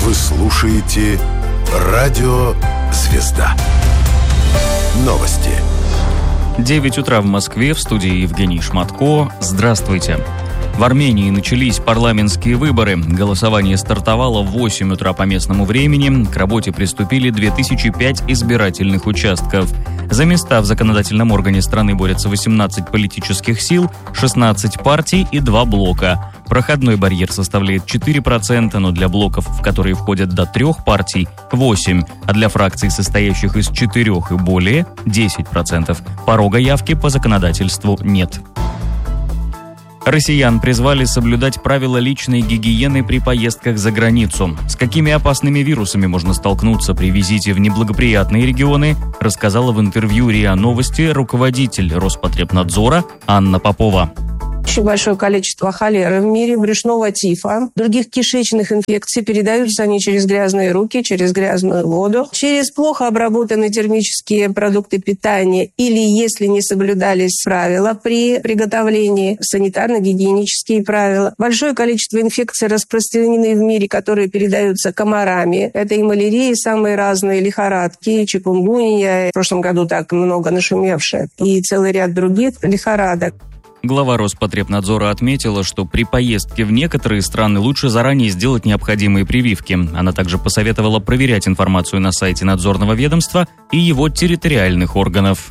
Вы слушаете Радио Звезда. Новости. 9 утра в Москве, в студии Евгений Шматко. Здравствуйте. В Армении начались парламентские выборы. Голосование стартовало в 8 утра по местному времени. К работе приступили 2005 избирательных участков. За места в законодательном органе страны борются 18 политических сил, 16 партий и 2 блока. Проходной барьер составляет 4%, но для блоков, в которые входят до 3 партий, 8%, а для фракций, состоящих из 4 и более, 10%. Порога явки по законодательству нет. Россиян призвали соблюдать правила личной гигиены при поездках за границу. С какими опасными вирусами можно столкнуться при визите в неблагоприятные регионы, рассказала в интервью РИА Новости руководитель Роспотребнадзора Анна Попова. Очень большое количество холеры в мире, брюшного тифа, других кишечных инфекций. Передаются они через грязные руки, через грязную воду, через плохо обработанные термические продукты питания или, если не соблюдались правила при приготовлении, санитарно-гигиенические правила. Большое количество инфекций распространены в мире, которые передаются комарами. Это и малярия, и самые разные лихорадки, чикунгунья, в прошлом году так много нашумевшая, и целый ряд других лихорадок. Глава Роспотребнадзора отметила, что при поездке в некоторые страны лучше заранее сделать необходимые прививки. Она также посоветовала проверять информацию на сайте надзорного ведомства и его территориальных органов.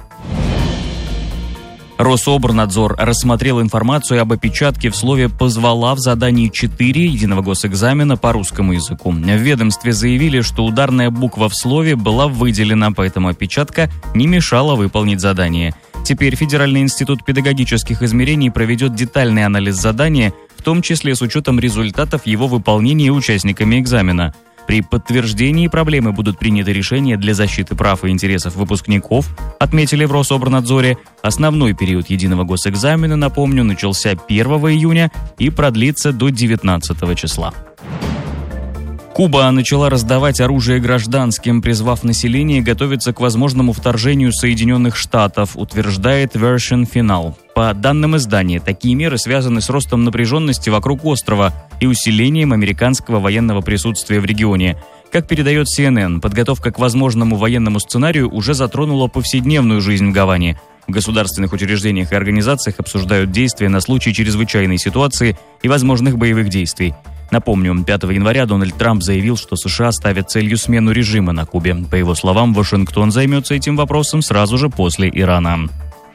Рособорнадзор рассмотрел информацию об опечатке в слове «позвала» в задании 4 единого госэкзамена по русскому языку. В ведомстве заявили, что ударная буква в слове была выделена, поэтому опечатка не мешала выполнить задание. Теперь Федеральный институт педагогических измерений проведет детальный анализ задания, в том числе с учетом результатов его выполнения участниками экзамена. При подтверждении проблемы будут приняты решения для защиты прав и интересов выпускников, отметили в Рособорнадзоре. Основной период единого госэкзамена, напомню, начался 1 июня и продлится до 19 числа. Куба начала раздавать оружие гражданским, призвав население готовиться к возможному вторжению Соединенных Штатов, утверждает Version Final. По данным издания, такие меры связаны с ростом напряженности вокруг острова и усилением американского военного присутствия в регионе. Как передает CNN, подготовка к возможному военному сценарию уже затронула повседневную жизнь в Гаване. В государственных учреждениях и организациях обсуждают действия на случай чрезвычайной ситуации и возможных боевых действий. Напомню, 5 января Дональд Трамп заявил, что США ставят целью смену режима на Кубе. По его словам, Вашингтон займется этим вопросом сразу же после Ирана.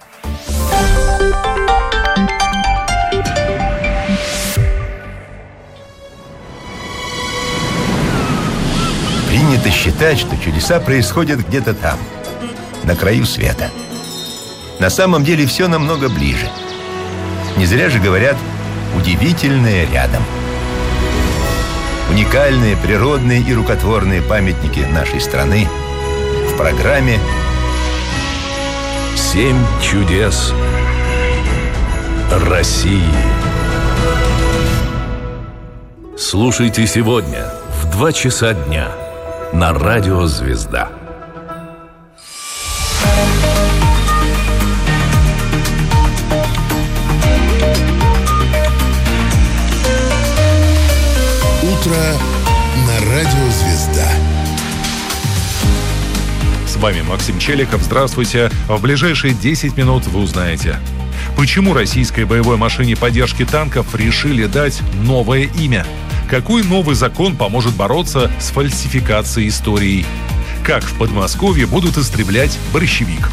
Принято считать, что чудеса происходят где-то там, на краю света. На самом деле все намного ближе. Не зря же говорят «удивительное рядом». Уникальные природные и рукотворные памятники нашей страны в программе «7 чудес России». Слушайте сегодня в 2 часа дня на Радио Звезда. Утро на Радио Звезда. С вами Максим Челиков. Здравствуйте. В ближайшие 10 минут вы узнаете, почему российской боевой машине поддержки танков решили дать новое имя, какой новый закон поможет бороться с фальсификацией истории, как в Подмосковье будут истреблять борщевик.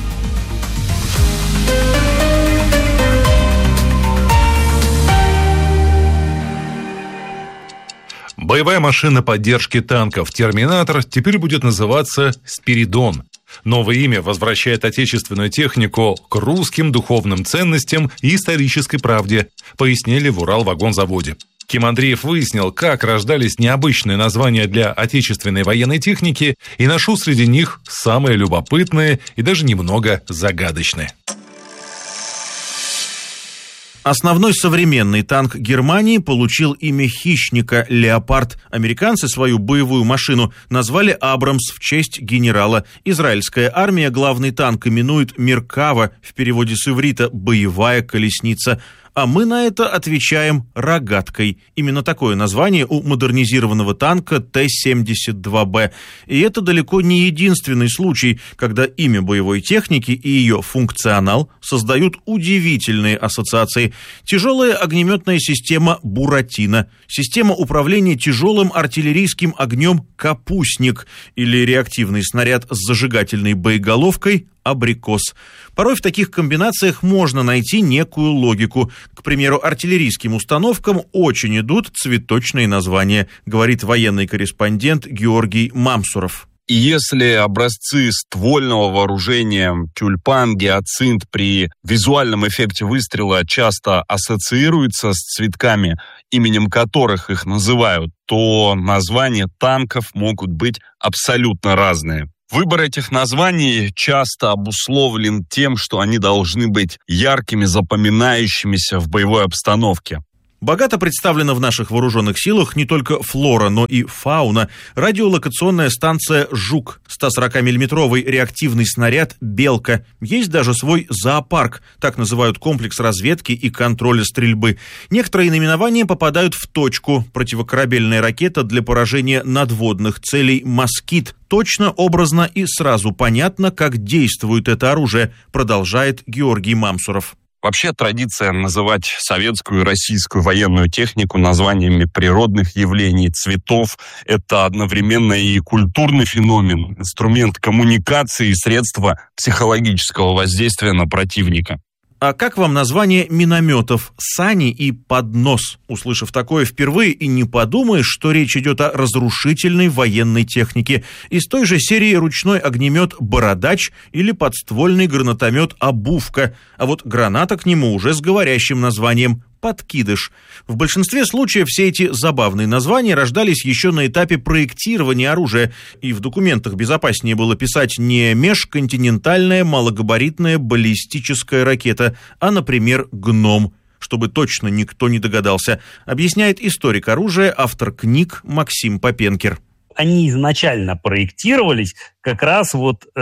Боевая машина поддержки танков «Терминатор» теперь будет называться «Спиридон». Новое имя возвращает отечественную технику к русским духовным ценностям и исторической правде, пояснили в Уралвагонзаводе. Ким Андреев выяснил, как рождались необычные названия для отечественной военной техники, и нашел среди них самые любопытные и даже немного загадочные. Основной современный танк Германии получил имя хищника «Леопард». Американцы свою боевую машину назвали «Абрамс» в честь генерала. Израильская армия главный танк именует «Меркава», в переводе с иврита «боевая колесница». А мы на это отвечаем рогаткой. Именно такое название у модернизированного танка Т-72Б. И это далеко не единственный случай, когда имя боевой техники и ее функционал создают удивительные ассоциации. Тяжелая огнеметная система «Буратино», система управления тяжелым артиллерийским огнем «Капустник» или реактивный снаряд с зажигательной боеголовкой «Абрикос». Порой в таких комбинациях можно найти некую логику. К примеру, артиллерийским установкам очень идут цветочные названия, говорит военный корреспондент Георгий Мамсуров. И если образцы ствольного вооружения тюльпан, гиацинт при визуальном эффекте выстрела часто ассоциируются с цветками, именем которых их называют, то названия танков могут быть абсолютно разные. Выбор этих названий часто обусловлен тем, что они должны быть яркими, запоминающимися в боевой обстановке. Богато представлена в наших вооруженных силах не только флора, но и фауна. Радиолокационная станция «Жук», 140-миллиметровый реактивный снаряд «Белка». Есть даже свой зоопарк, так называют комплекс разведки и контроля стрельбы. Некоторые наименования попадают в точку. Противокорабельная ракета для поражения надводных целей «Москит». Точно, образно и сразу понятно, как действует это оружие, продолжает Георгий Мамсуров. Вообще традиция называть советскую и российскую военную технику названиями природных явлений, цветов – это одновременно и культурный феномен, инструмент коммуникации и средство психологического воздействия на противника. А как вам название минометов «Сани» и «Поднос»? Услышав такое впервые, и не подумаешь, что речь идет о разрушительной военной технике. Из той же серии ручной огнемет «Бородач» или подствольный гранатомет «Обувка». А вот граната к нему уже с говорящим названием «Подкидыш». В большинстве случаев все эти забавные названия рождались еще на этапе проектирования оружия, и в документах безопаснее было писать не межконтинентальная малогабаритная баллистическая ракета, а, например, «Гном», чтобы точно никто не догадался, объясняет историк оружия, автор книг Максим Попенкер. Они изначально проектировались как раз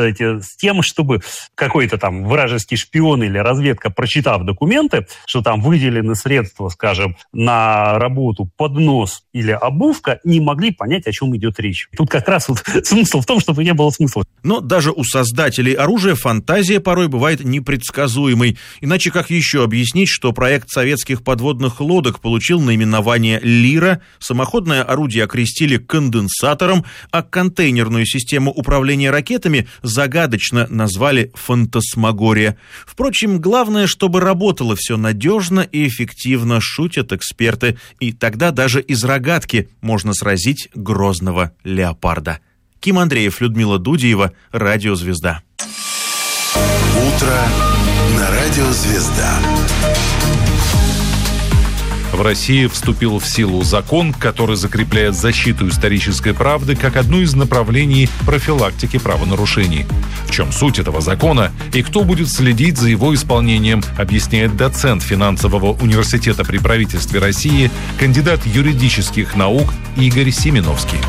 с тем, чтобы какой-то там вражеский шпион или разведка, прочитав документы, что там выделены средства, скажем, на работу «Поднос» или «Обувка», не могли понять, о чем идет речь. Тут как раз смысл в том, чтобы не было смысла. Но даже у создателей оружия фантазия порой бывает непредсказуемой. Иначе как еще объяснить, что проект советских подводных лодок получил наименование «Лира», самоходное орудие окрестили конденсатором, а контейнерную систему управления ракетами загадочно назвали «Фантасмагория». Впрочем, главное, чтобы работало все надежно и эффективно, шутят эксперты. И тогда даже из рогатки можно сразить грозного леопарда. Ким Андреев, Людмила Дудиева, Радиозвезда. Утро на Радиозвезда. В России вступил в силу закон, который закрепляет защиту исторической правды как одно из направлений профилактики правонарушений. В чем суть этого закона и кто будет следить за его исполнением, объясняет доцент финансового университета при правительстве России, кандидат юридических наук Игорь Семеновский.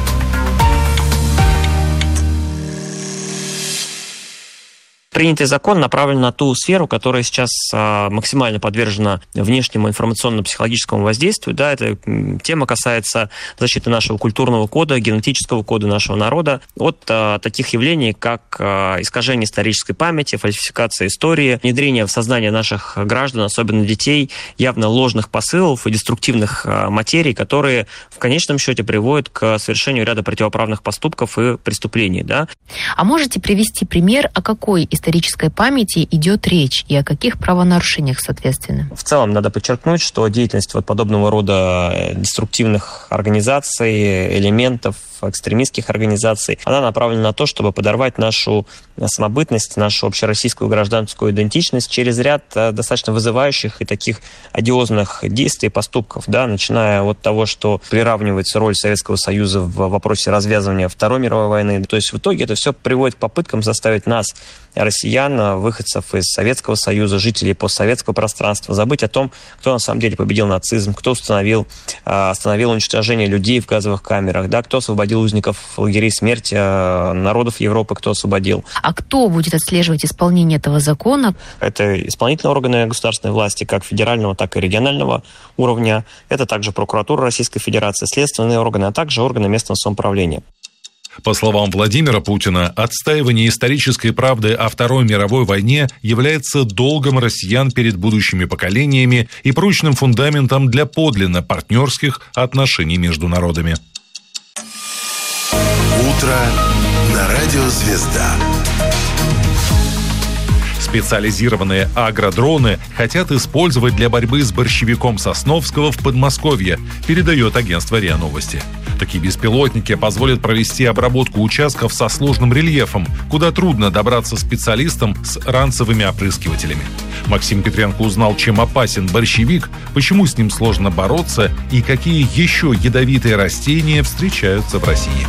Принятый закон направлен на ту сферу, которая сейчас максимально подвержена внешнему информационно-психологическому воздействию. Да, эта тема касается защиты нашего культурного кода, генетического кода нашего народа от таких явлений, как искажение исторической памяти, фальсификация истории, внедрение в сознание наших граждан, особенно детей, явно ложных посылов и деструктивных материй, которые в конечном счете приводят к совершению ряда противоправных поступков и преступлений. Да. А можете привести пример, о какой исторической памяти идет речь и о каких правонарушениях, соответственно? В целом надо подчеркнуть, что деятельность подобного рода деструктивных организаций, элементов, экстремистских организаций, она направлена на то, чтобы подорвать нашу самобытность, нашу общероссийскую гражданскую идентичность через ряд достаточно вызывающих и таких одиозных действий и поступков, да, начиная от того, что приравнивается роль Советского Союза в вопросе развязывания Второй мировой войны. То есть в итоге это все приводит к попыткам заставить нас, россиян, россиян, выходцев из Советского Союза, жителей постсоветского пространства, забыть о том, кто на самом деле победил нацизм, кто остановил уничтожение людей в газовых камерах, да, кто освободил узников лагерей смерти, народов Европы, кто освободил. А кто будет отслеживать исполнение этого закона? Это исполнительные органы государственной власти, как федерального, так и регионального уровня. Это также прокуратура Российской Федерации, следственные органы, а также органы местного самоуправления. По словам Владимира Путина, отстаивание исторической правды о Второй мировой войне является долгом россиян перед будущими поколениями и прочным фундаментом для подлинно партнерских отношений между народами. Утро на радио «Звезда». Специализированные агродроны хотят использовать для борьбы с борщевиком Сосновского в Подмосковье, передает агентство РИА Новости. Такие беспилотники позволят провести обработку участков со сложным рельефом, куда трудно добраться специалистам с ранцевыми опрыскивателями. Максим Петренко узнал, чем опасен борщевик, почему с ним сложно бороться и какие еще ядовитые растения встречаются в России.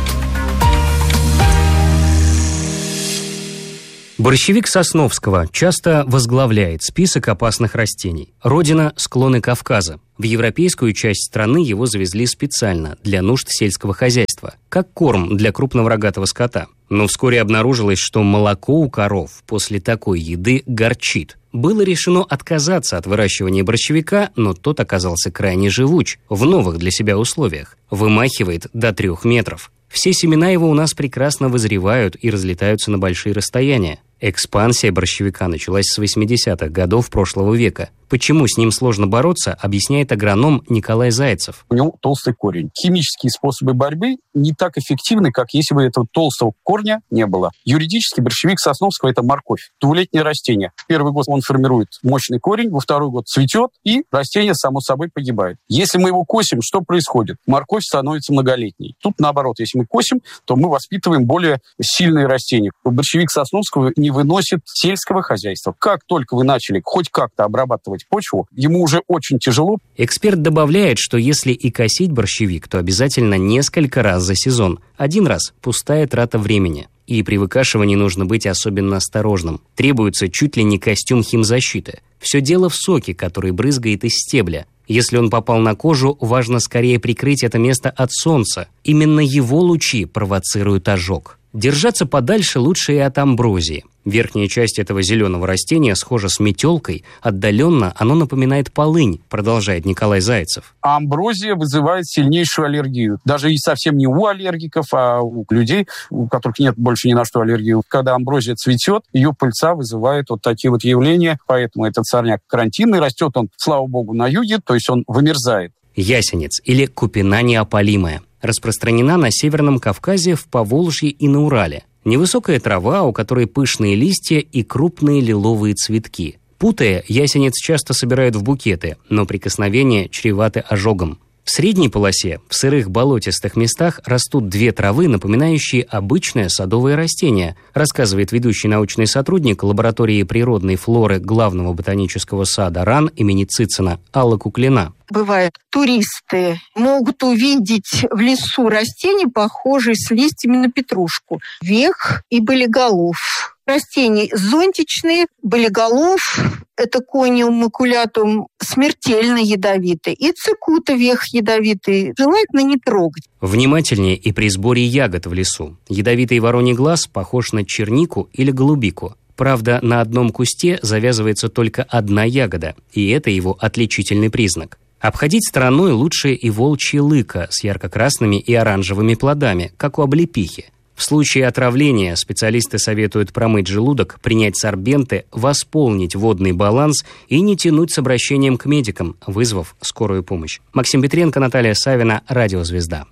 Борщевик Сосновского часто возглавляет список опасных растений. Родина – склоны Кавказа. В европейскую часть страны его завезли специально для нужд сельского хозяйства, как корм для крупного рогатого скота. Но вскоре обнаружилось, что молоко у коров после такой еды горчит. Было решено отказаться от выращивания борщевика, но тот оказался крайне живуч в новых для себя условиях. Вымахивает до 3 метров. Все семена его у нас прекрасно вызревают и разлетаются на большие расстояния. Экспансия борщевика началась с 80-х годов прошлого века. Почему с ним сложно бороться, объясняет агроном Николай Зайцев. У него толстый корень. Химические способы борьбы не так эффективны, как если бы этого толстого корня не было. Юридически борщевик Сосновского – это морковь. 2-летнее растение. В первый год он формирует мощный корень, во второй год цветет, и растение само собой погибает. Если мы его косим, что происходит? Морковь становится многолетней. Тут наоборот, если мы косим, то мы воспитываем более сильные растения. Борщевик Сосновского не выносит сельского хозяйства. Как только вы начали хоть как-то обрабатывать почву, ему уже очень тяжело. Эксперт добавляет, что если и косить борщевик, то обязательно несколько раз за сезон. Один раз – пустая трата времени. И при выкашивании нужно быть особенно осторожным. Требуется чуть ли не костюм химзащиты. Все дело в соке, который брызгает из стебля. Если он попал на кожу, важно скорее прикрыть это место от солнца. Именно его лучи провоцируют ожог. Держаться подальше лучше и от амброзии. Верхняя часть этого зеленого растения схожа с метелкой. Отдаленно оно напоминает полынь, продолжает Николай Зайцев. А амброзия вызывает сильнейшую аллергию. Даже и совсем не у аллергиков, а у людей, у которых нет больше ни на что аллергии. Когда амброзия цветет, ее пыльца вызывает вот такие вот явления. Поэтому этот сорняк карантинный. Растет он, слава богу, на юге, то есть он вымерзает. Ясенец или купина неопалимая. Распространена на Северном Кавказе, в Поволжье и на Урале. Невысокая трава, у которой пышные листья и крупные лиловые цветки. Путая, ясенец часто собирают в букеты, но прикосновения чреваты ожогом. В средней полосе, в сырых болотистых местах, растут 2 травы, напоминающие обычное садовое растение, рассказывает ведущий научный сотрудник лаборатории природной флоры Главного ботанического сада РАН имени Цицина Алла Куклина. Бывает, туристы могут увидеть в лесу растения, похожие с листьями на петрушку. Вех и болиголов. Растения зонтичные, болиголов, это кониум макулятум, смертельно ядовитый. И цикута вех ядовитый, желательно не трогать. Внимательнее и при сборе ягод в лесу. Ядовитый вороний глаз похож на чернику или голубику. Правда, на одном кусте завязывается только одна ягода, и это его отличительный признак. Обходить стороной лучше и волчья лыка с ярко-красными и оранжевыми плодами, как у облепихи. В случае отравления специалисты советуют промыть желудок, принять сорбенты, восполнить водный баланс и не тянуть с обращением к медикам, вызвав скорую помощь. Максим Петренко, Наталья Савина, Радио «Звезда».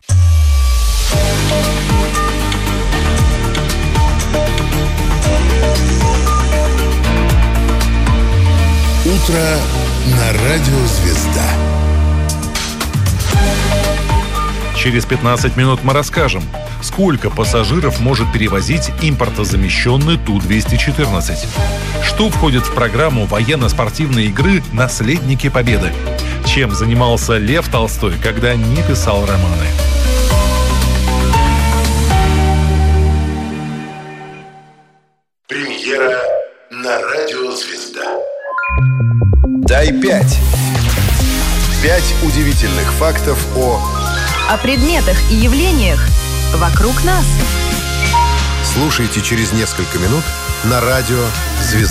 Утро на радио «Звезда». Через 15 минут мы расскажем, сколько пассажиров может перевозить импортозамещенный Ту-214. Что входит в программу военно-спортивной игры «Наследники Победы». Чем занимался Лев Толстой, когда не писал романы. Премьера Дай 5. 5 удивительных фактов о предметах и явлениях вокруг нас. Слушайте через несколько минут на радио «Звезда».